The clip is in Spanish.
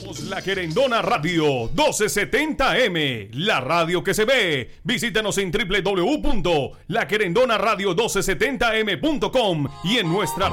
Somos La Querendona Radio 1270M, la radio que se ve. Visítanos en www.laquerendonaradio1270m.com y en nuestras